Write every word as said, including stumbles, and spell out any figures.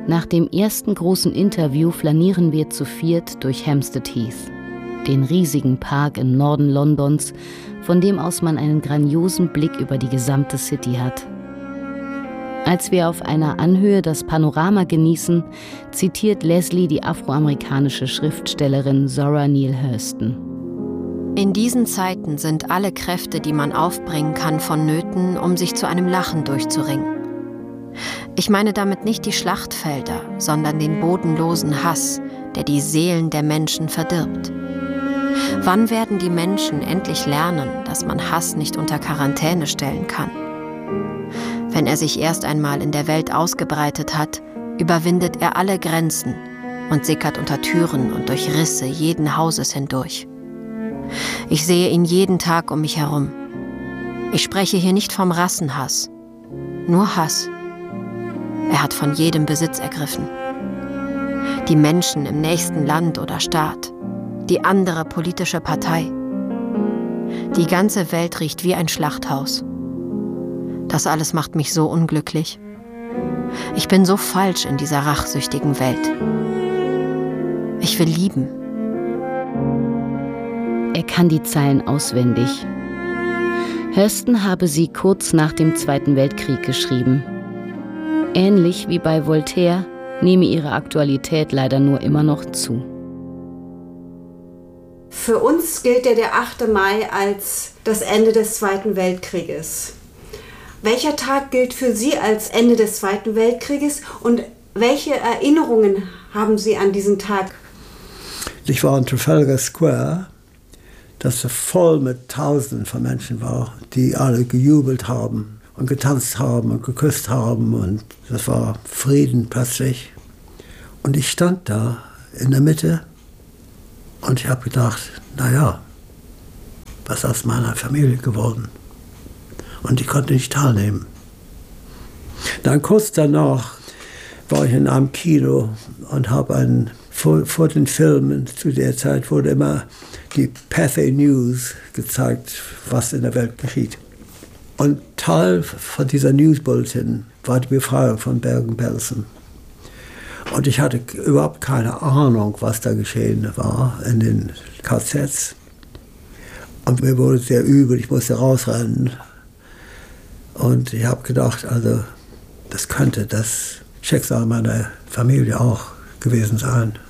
Nach dem ersten großen Interview flanieren wir zu viert durch Hampstead Heath, den riesigen Park im Norden Londons, von dem aus man einen grandiosen Blick über die gesamte City hat. Als wir auf einer Anhöhe das Panorama genießen, zitiert Leslie die afroamerikanische Schriftstellerin Zora Neale Hurston. In diesen Zeiten sind alle Kräfte, die man aufbringen kann, vonnöten, um sich zu einem Lachen durchzuringen. Ich meine damit nicht die Schlachtfelder, sondern den bodenlosen Hass, der die Seelen der Menschen verdirbt. Wann werden die Menschen endlich lernen, dass man Hass nicht unter Quarantäne stellen kann? Wenn er sich erst einmal in der Welt ausgebreitet hat, überwindet er alle Grenzen und sickert unter Türen und durch Risse jeden Hauses hindurch. Ich sehe ihn jeden Tag um mich herum. Ich spreche hier nicht vom Rassenhass, nur Hass. Er hat von jedem Besitz ergriffen. Die Menschen im nächsten Land oder Staat, die andere politische Partei. Die ganze Welt riecht wie ein Schlachthaus. Das alles macht mich so unglücklich. Ich bin so falsch in dieser rachsüchtigen Welt. Ich will lieben. Er kann die Zeilen auswendig. Hurston habe sie kurz nach dem Zweiten Weltkrieg geschrieben. Ähnlich wie bei Voltaire nehme ihre Aktualität leider nur immer noch zu. Für uns gilt ja der achte Mai als das Ende des Zweiten Weltkrieges. Welcher Tag gilt für Sie als Ende des Zweiten Weltkrieges und welche Erinnerungen haben Sie an diesen Tag? Ich war in Trafalgar Square, das voll mit Tausenden von Menschen war, die alle gejubelt haben und getanzt haben und geküsst haben und das war Frieden plötzlich. Und ich stand da in der Mitte und ich habe gedacht, naja, was ist aus meiner Familie geworden? Und ich konnte nicht teilnehmen. Dann kurz danach war ich in einem Kino und habe einen, vor, vor den Filmen zu der Zeit wurde immer die Pathé News gezeigt, was in der Welt geschieht. Und Teil von dieser Newsbulletin war die Befreiung von Bergen-Belsen. Und ich hatte überhaupt keine Ahnung, was da geschehen war in den K Zs. Und mir wurde sehr übel, ich musste rausrennen. Und ich habe gedacht, also das könnte das Schicksal meiner Familie auch gewesen sein.